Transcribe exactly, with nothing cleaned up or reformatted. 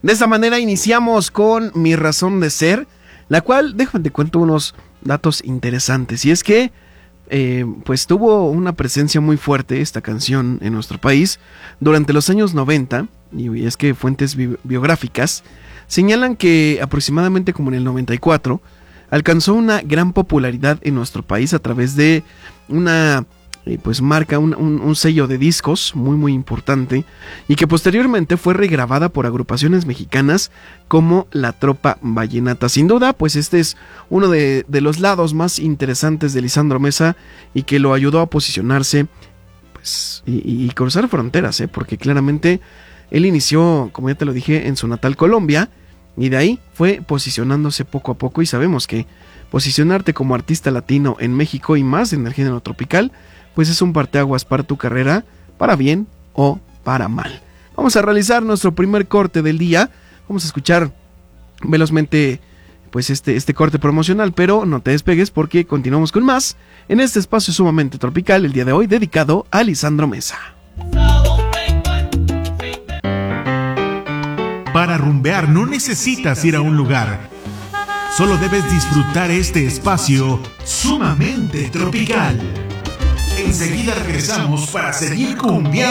De esta manera iniciamos con Mi Razón de Ser, la cual, déjame te cuento unos datos interesantes. Y es que, eh, pues tuvo una presencia muy fuerte esta canción en nuestro país durante los años noventa, y es que fuentes bi- biográficas señalan que aproximadamente como en el noventa y cuatro alcanzó una gran popularidad en nuestro país a través de una eh, pues marca un, un, un sello de discos muy muy importante, y que posteriormente fue regrabada por agrupaciones mexicanas como la Tropa Vallenata. Sin duda, pues este es uno de, de los lados más interesantes de Lisandro Mesa, y que lo ayudó a posicionarse pues y, y cruzar fronteras, ¿eh? Porque claramente él inició, como ya te lo dije, en su natal Colombia, y de ahí fue posicionándose poco a poco, y sabemos que posicionarte como artista latino en México y más en el género tropical, pues es un parteaguas para tu carrera, para bien o para mal. Vamos a realizar nuestro primer corte del día. Vamos a escuchar velozmente pues este, este corte promocional, pero no te despegues porque continuamos con más en este espacio sumamente tropical el día de hoy, dedicado a Lisandro Mesa. Para rumbear no necesitas ir a un lugar. Solo debes disfrutar este espacio sumamente tropical. Enseguida regresamos para seguir cumbiando.